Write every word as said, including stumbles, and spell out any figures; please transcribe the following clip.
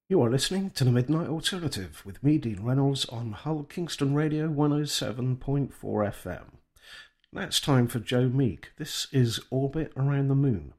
You are listening to the Midnight Alternative with me, Dean Reynolds, on Hull Kingston Radio one oh seven point four F M. Now it's time for Joe Meek. This is Orbit Around the Moon.